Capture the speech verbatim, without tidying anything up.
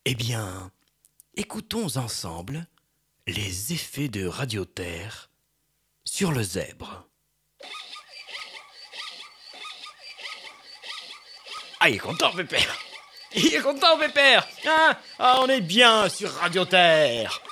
Eh bien, écoutons ensemble les effets de Radioterre sur le zèbre. Ah, il est content, Pépère. Il est content, Pépère. Hein, ah, on est bien sur Radioterre.